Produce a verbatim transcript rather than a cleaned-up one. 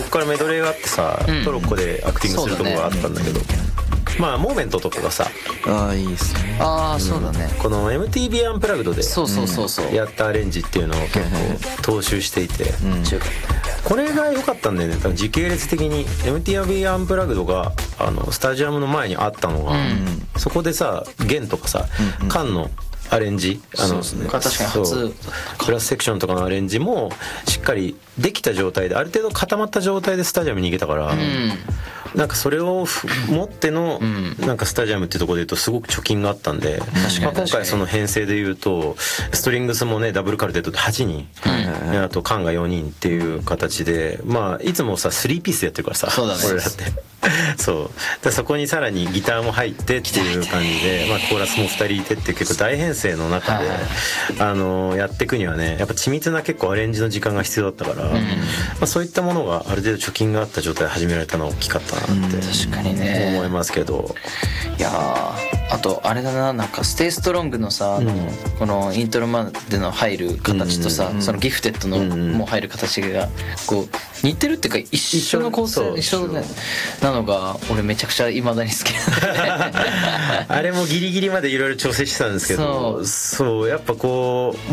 こからメドレーがあってさ、うん、トロッコでアクティングするところがあったんだけど、まあモーメントとかがさ、 ああいいですね、 ああそうだね、 この エムティービー アンプラグドでそうそうそうそうやったアレンジっていうのを結構踏襲していて、うん、これが良かったんだよね。多分時系列的に エムティービー アンプラグドがあのスタジアムの前にあったのが、うん、そこでさ弦とかさ、うんうん、缶のアレンジ、あのそう、ね、確かに初クラスセクションとかのアレンジもしっかりできた状態で、ある程度固まった状態でスタジアムに行けたから、うん、なんかそれを持ってのなんかスタジアムっていうところでいうとすごく貯金があったんで、まあ、今回その編成でいうとストリングスもねダブルカルテットではちにん、うん、あとカンがよにんっていう形で、まあいつもさスリーピースでやってるからさ、 そうだね、 俺らってそうでそこにさらにギターも入ってっていう感じで、まあ、コーラスもふたりいてっていう結構大編成の中で、はい、あのやっていくにはねやっぱ緻密な結構アレンジの時間が必要だったから、うん、まあ、そういったものがある程度貯金があった状態で始められたのは大きかったなって、うん、 確かにね思いますけど、 いやあとあれだな、なんかステイストロングのさ、あの、うん、このイントロまでの入る形とさ、うん、そのギフテッドのもう入る形がこう似てるっていうか一緒の構成一緒だねなのが俺めちゃくちゃ未だに好きあれもギリギリまでいろいろ調整してたんですけど、そう、そうやっぱこう